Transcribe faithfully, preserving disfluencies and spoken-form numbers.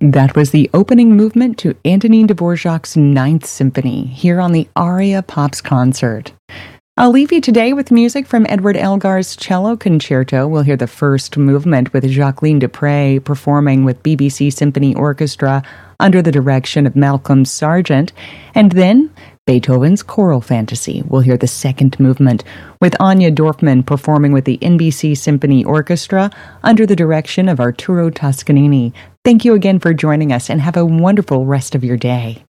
That was the opening movement to Antonin Dvorak's Ninth Symphony here on the Aria Pops concert. I'll leave you today with music from Edward Elgar's Cello Concerto. We'll hear the first movement with Jacqueline Dupre performing with B B C Symphony Orchestra under the direction of Malcolm Sargent. And then Beethoven's Choral Fantasy. We'll hear the second movement with Anya Dorfman performing with the N B C Symphony Orchestra under the direction of Arturo Toscanini. Thank you again for joining us and have a wonderful rest of your day.